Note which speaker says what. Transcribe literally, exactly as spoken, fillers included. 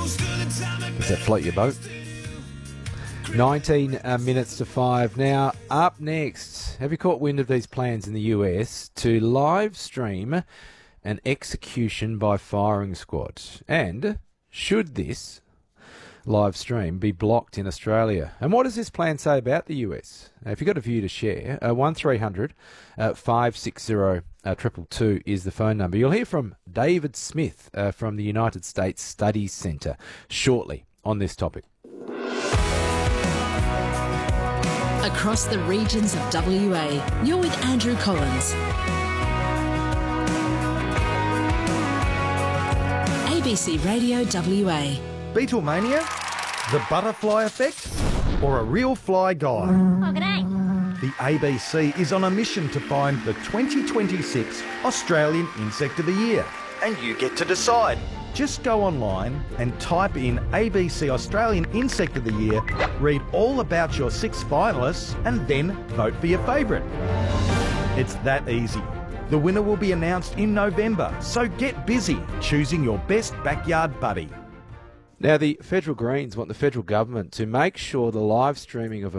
Speaker 1: Does that float your boat? nineteen uh, minutes to five. Now, up next, have you caught wind of these plans in the U S to live stream an execution by firing squad? And should this live stream be blocked in Australia? And what does this plan say about the U S? Now, if you've got a view to share, uh, one three hundred five six zero two two two is the phone number. You'll hear from David Smith uh, from the United States Studies Centre shortly on this topic.
Speaker 2: Across the regions of W A, you're with Andrew Collins. A B C Radio W A.
Speaker 3: Beatlemania? The butterfly effect? Or a real fly guy?
Speaker 4: Oh, g'day.
Speaker 3: The A B C is on a mission to find the twenty twenty-six Australian Insect of the Year. And you get to decide. Just go online and type in A B C Australian Insect of the Year, read all about your six finalists, and then vote for your favourite. It's that easy. The winner will be announced in November, so get busy choosing your best backyard buddy.
Speaker 1: Now, the federal Greens want the federal government to make sure the live streaming of a